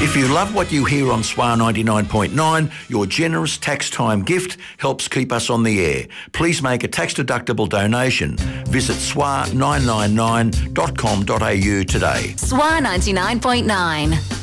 If you love what you hear on SWAR 99.9, your generous tax time gift helps keep us on the air. Please make a tax-deductible donation. Visit swar999.com.au today. SWAR 99.9.